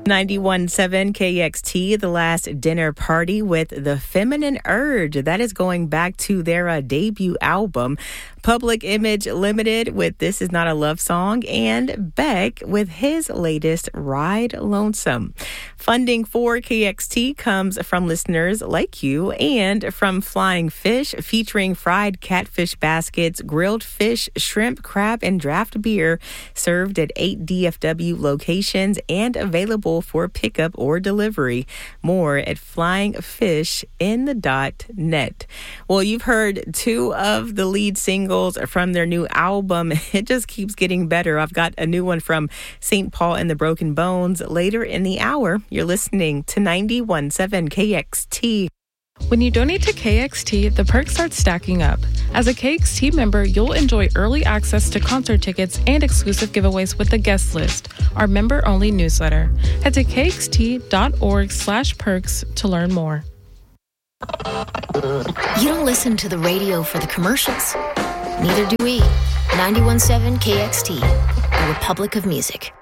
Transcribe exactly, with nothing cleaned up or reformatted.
ninety-one point seven K X T, The Last Dinner Party with The Feminine Urge. That is going back to their uh, debut album. Public Image Limited with This Is Not a Love Song, and Beck with his latest Ride Lonesome. Funding for K X T comes from listeners like you and from Flying Fish, featuring fried catfish baskets, grilled fish, shrimp, crab, and draft beer, served at eight D F W locations and available for pickup or delivery. More at flying fish in the dot net. Well, you've heard two of the lead singles from their new album. It just keeps getting better. I've got a new one from Saint Paul and the Broken Bones later in the hour. You're listening to ninety-one point seven K X T. When you donate to K X T, the perks start stacking up. As a K X T member, you'll enjoy early access to concert tickets and exclusive giveaways with the guest list, our member-only newsletter. Head to kxt.org slash perks to learn more. You don't listen to the radio for the commercials. Neither do we. ninety-one point seven K X T, the Republic of Music.